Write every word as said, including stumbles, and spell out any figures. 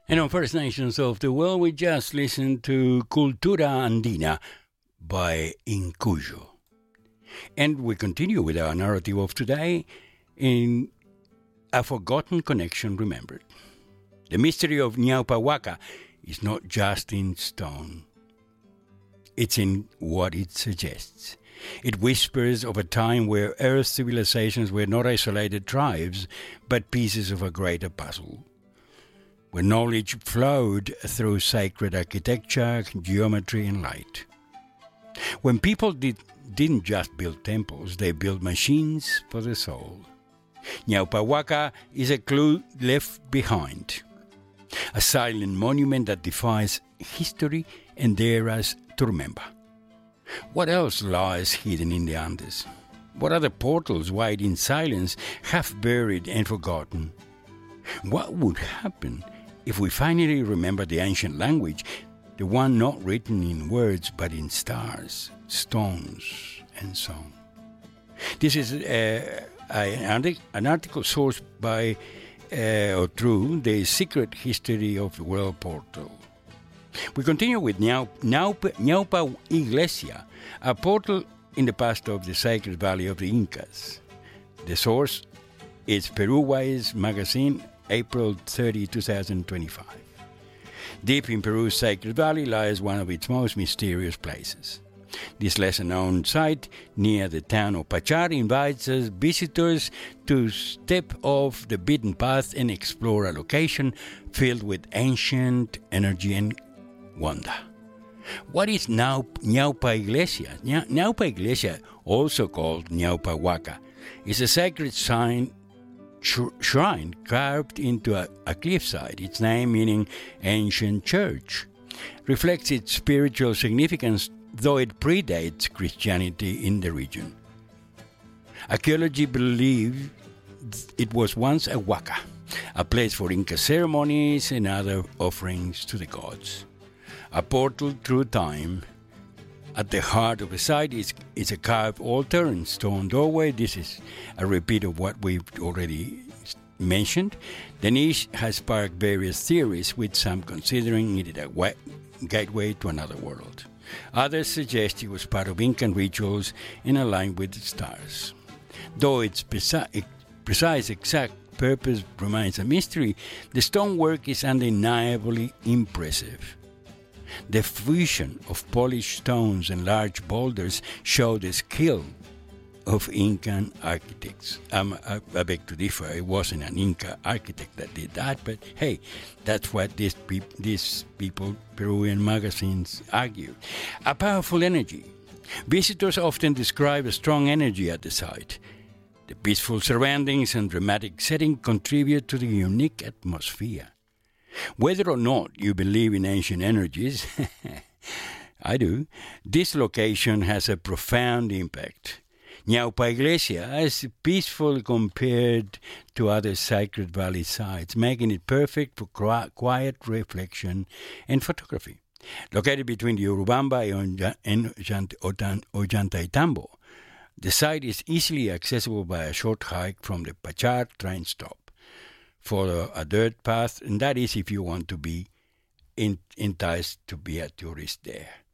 And on First Nations of the World, we just listened to Cultura Andina by Incuyo. And we continue with our narrative of today in A Forgotten Connection Remembered. The mystery of Ñaupahuaca is not just in stone. It's in what it suggests. It whispers of a time where Earth civilizations were not isolated tribes, but pieces of a greater puzzle, where knowledge flowed through sacred architecture, geometry, and light. When people did, didn't just build temples, they built machines for the soul. Ñaupahuaca is a clue left behind, a silent monument that defies history and dares us to remember. What else lies hidden in the Andes? What other portals wide in silence, half buried and forgotten? What would happen if we finally remember the ancient language, the one not written in words but in stars, stones, and song? This is uh, an article sourced by uh, or through the Secret History of the World portal. We continue with Ñaupa, Ñaupa Iglesia, a portal in the past of the Sacred Valley of the Incas. The source is Peru-Wise magazine, April thirtieth, twenty twenty-five. Deep in Peru's Sacred Valley lies one of its most mysterious places. This lesser-known site near the town of Pachar invites us visitors to step off the beaten path and explore a location filled with ancient energy and wonder. What is now Ñaupa Iglesia? Ñaupa Iglesia, also called Ñaupahuaca, is a sacred sign shrine carved into a, a cliffside. Its name, meaning ancient church, reflects its spiritual significance, though it predates Christianity in the region. Archaeology believes it was once a huaca, a place for Inca ceremonies and other offerings to the gods. A portal through time. At the heart of the site is, is a carved altar and stone doorway. This is a repeat of what we've already mentioned. The niche has sparked various theories, with some considering it a wa- gateway to another world. Others suggest it was part of Incan rituals and aligned with the stars. Though its precise, precise exact purpose remains a mystery, the stonework is undeniably impressive. The fusion of polished stones and large boulders show the skill of Incan architects. Um, I, I beg to differ. It wasn't an Inca architect that did that, but hey, that's what these, pe- these people, Peruvian magazines, argue. A powerful energy. Visitors often describe a strong energy at the site. The peaceful surroundings and dramatic setting contribute to the unique atmosphere. Whether or not you believe in ancient energies, I do, this location has a profound impact. Ñaupa Iglesia is peaceful compared to other Sacred Valley sites, making it perfect for quiet reflection and photography. Located between the Urubamba and Ollantaytambo, the site is easily accessible by a short hike from the Pachar train stop. Follow a dirt path, and that is if you want to be enticed to be a tourist there.